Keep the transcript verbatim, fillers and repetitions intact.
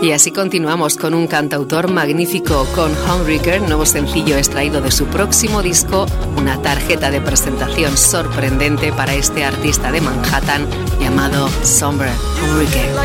Y así continuamos con un cantautor magnífico, con Homewrecker, nuevo sencillo extraído de su próximo disco, una tarjeta de presentación sorprendente para este artista de Manhattan llamado Somber Homewrecker.